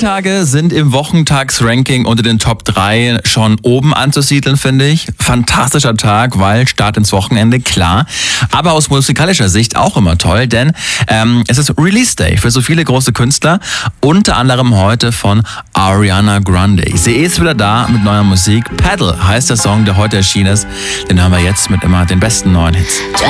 Freitage sind im Wochentagsranking unter den Top 3 schon oben anzusiedeln, finde ich. Fantastischer Tag, weil Start ins Wochenende, klar. Aber aus musikalischer Sicht auch immer toll, denn es ist Release Day für so viele große Künstler. Unter anderem heute von Ariana Grande. Sie ist wieder da mit neuer Musik. Paddle heißt der Song, der heute erschienen ist. Den haben wir jetzt mit immer den besten neuen Hits.